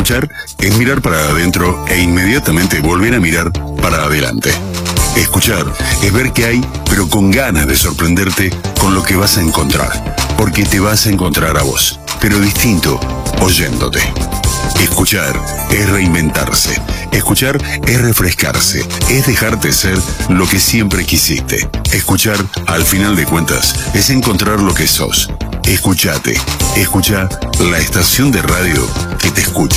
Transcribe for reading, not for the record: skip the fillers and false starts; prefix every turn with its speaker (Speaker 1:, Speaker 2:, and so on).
Speaker 1: Escuchar es mirar para adentro e inmediatamente volver a mirar para adelante. Escuchar es ver qué hay, pero con ganas de sorprenderte con lo que vas a encontrar. Porque te vas a encontrar a vos, pero distinto, oyéndote. Escuchar es reinventarse. Escuchar es refrescarse. Es dejarte ser lo que siempre quisiste. Escuchar, al final de cuentas, es encontrar lo que sos. Escuchate. Escucha la estación de radio que te escucha.